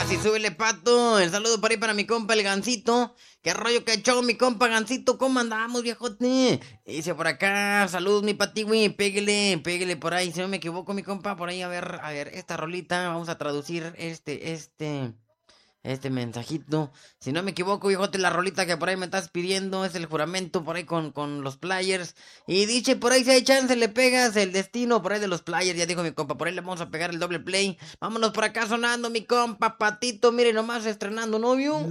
Así súbele, pato. El saludo por ahí para mi compa el Gancito. ¿Qué rollo que echó mi compa Gancito? ¿Cómo andamos, viejote? Dice por acá, saludos mi patiwi, pégale por ahí. Si no me equivoco, mi compa, por ahí, a ver, esta rolita. Vamos a traducir este mensajito. Si no me equivoco, viejote, la rolita que por ahí me estás pidiendo es el juramento por ahí con los players. Y dice por ahí si hay chance le pegas el destino por ahí de los players. Ya dijo mi compa, por ahí le vamos a pegar el doble play. Vámonos por acá sonando mi compa Patito. Mire nomás estrenando novio.